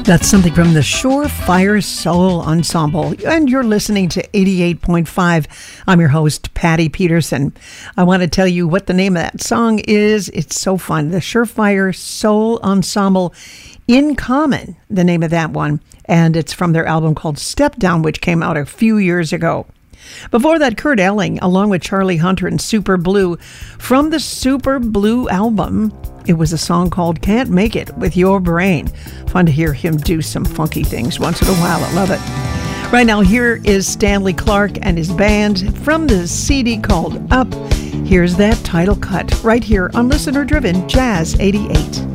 That's something from the Surefire Soul Ensemble, and you're listening to 88.5. I'm your host, Patty Peterson. I want to tell you what the name of that song is. It's so fun. The Surefire Soul Ensemble, In Common, the name of that one, and it's from their album called Step Down, which came out a few years ago. Before that, Kurt Elling, along with Charlie Hunter and Super Blue, from the Super Blue album. It was a song called Can't Make It With Your Brain. Fun to hear him do some funky things once in a while. I love it. Right now, here is Stanley Clarke and his band from the CD called Up. Here's that title cut right here on Listener Driven Jazz 88.